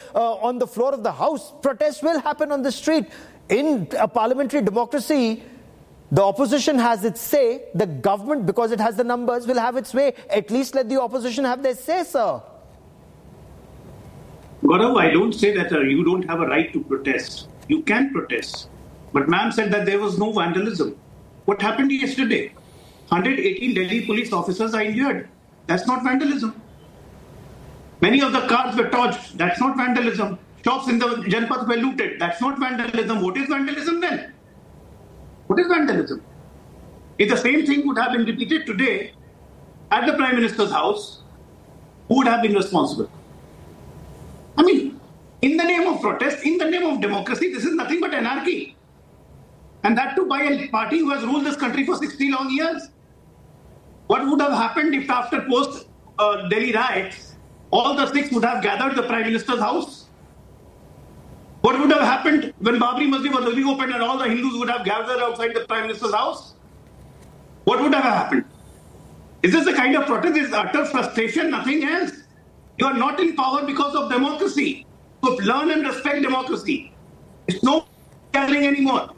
on the floor of the House. Protests will happen on the street. In a parliamentary democracy, the opposition has its say. The government, because it has the numbers, will have its way. At least let the opposition have their say, sir. Gaurav, I don't say that you don't have a right to protest. You can protest. But ma'am said that there was no vandalism. What happened yesterday? 118 Delhi police officers are injured. That's not vandalism. Many of the cars were torched. That's not vandalism. Shops in the Janpath were looted. That's not vandalism. What is vandalism then? What is vandalism? If the same thing would have been repeated today at the Prime Minister's house, who would have been responsible? I mean, in the name of protest, in the name of democracy, this is nothing but anarchy. And that too by a party who has ruled this country for 60 long years. What would have happened if after post-Delhi riots, all the Sikhs would have gathered the Prime Minister's house? What would have happened when Babri Masjid was reopened and all the Hindus would have gathered outside the Prime Minister's house? What would have happened? Is this the kind of protest? Is utter frustration, nothing else? You are not in power because of democracy. So learn and respect democracy. It's no gathering anymore.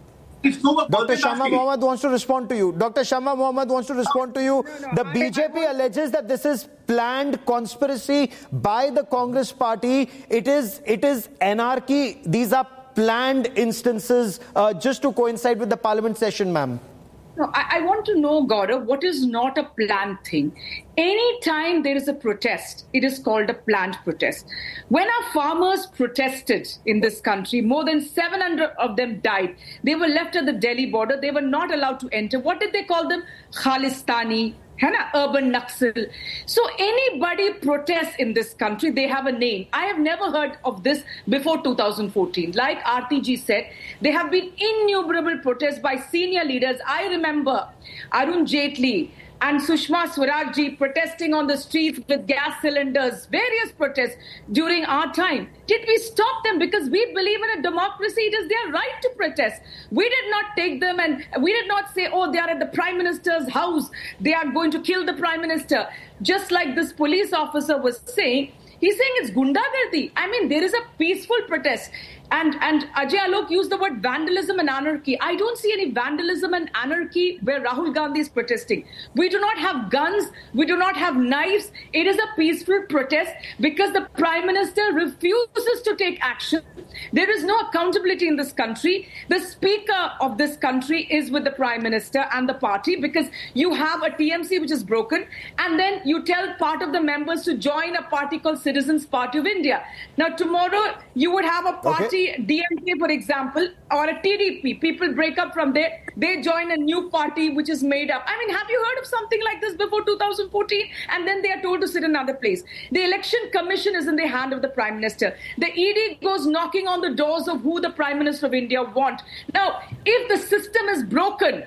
Dr. Shamma Mohammed wants to respond to you. Dr. Shamma Mohammed wants to respond to you. The BJP alleges that this is planned conspiracy by the Congress party. It is anarchy. These are planned instances just to coincide with the parliament session, ma'am. No, I want to know, Gaurav, what is not a planned thing? Anytime there is a protest, it is called a planned protest. When our farmers protested in this country, more than 700 of them died. They were left at the Delhi border. They were not allowed to enter. What did they call them? Khalistani, urban Naxal. So anybody protests in this country, they have a name. I have never heard of this before 2014. Like RTG said, there have been innumerable protests by senior leaders. I remember Arun Jaitley and Sushma Swaraj ji protesting on the streets with gas cylinders, various protests during our time. Did we stop them? Because we believe in a democracy. It is their right to protest. We did not take them and we did not say, oh, they are at the Prime Minister's house. They are going to kill the Prime Minister. Just like this police officer was saying, he's saying it's gundagardi. I mean, there is a peaceful protest. And Ajay Alok used the word vandalism and anarchy. I don't see any vandalism and anarchy where Rahul Gandhi is protesting. We do not have guns. We do not have knives. It is a peaceful protest because the Prime Minister refuses to take action. There is no accountability in this country. The Speaker of this country is with the Prime Minister and the party because you have a TMC which is broken and then you tell part of the members to join a party called Citizens Party of India. Now tomorrow you would have a party, DMK for example, or a TDP. People break up from there. They join a new party which is made up. I mean, have you heard of something like this before 2014? And then they are told to sit another place. The Election Commission is in the hand of the Prime Minister. The ED goes knocking on the doors of who the Prime Minister of India wants. Now, if the system is broken,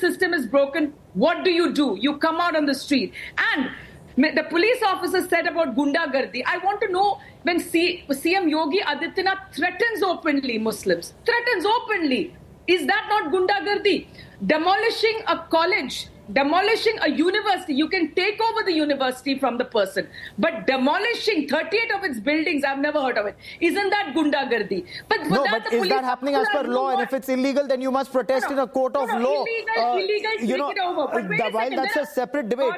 what do? You come out on the street. And the police officer said about gundagardi. I want to know, when CM Yogi Adityanath threatens openly Muslims, is that not gundagardi? Demolishing a college, demolishing a university, you can take over the university from the person. But demolishing 38 of its buildings, I've never heard of it. Isn't that gundagardi? But is that happening as per law? And if it's illegal, then you must protest in a court of law. Illegal, take it over. But while that's a separate debate,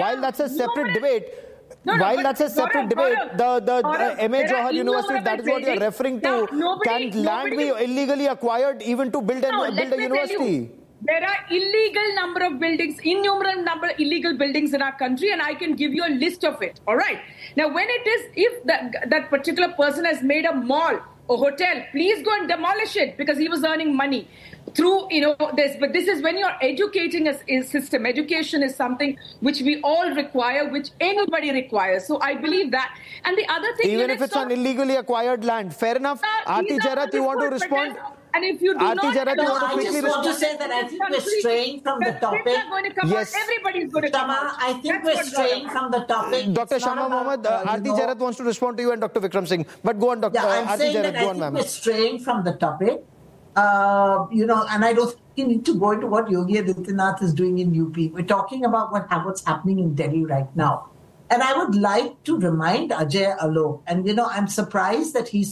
the M.A. Jawahar University, that is what you're referring to. Can land be illegally acquired even to build a university? There are innumerable number of illegal buildings in our country, and I can give you a list of it. All right. Now, if that particular person has made a mall, a hotel, please go and demolish it because he was earning money through, this. But this is when you're educating a system. Education is something which we all require, which anybody requires. So I believe that. And the other thing, even if it's on illegally acquired land, fair enough. Aarti Jairath, you want to respond? And if you do I just want to say that I think we're straying from the topic. Yes. Everybody's going to come out. I think we're straying from the topic. Dr. Shamma Mohammed, Aarti Jairath wants to respond to you and Dr. Vikram Singh. But go on, Dr. Aarti Jairath, go on, ma'am. I think we're straying from the topic. And I don't think you need to go into what Yogi Adityanath is doing in UP. We're talking about what's happening in Delhi right now. And I would like to remind Ajay Alok, and I'm surprised that he's